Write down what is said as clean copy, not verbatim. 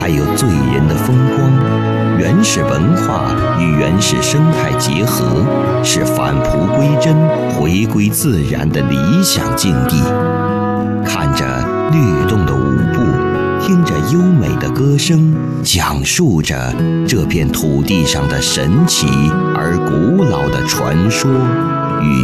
还有醉人的风光。原始文化与原始生态结合，是返璞归真、回归自然的理想境地。看着律动的舞步，听着优美的歌声，讲述着这片土地上的神奇而古老的传说。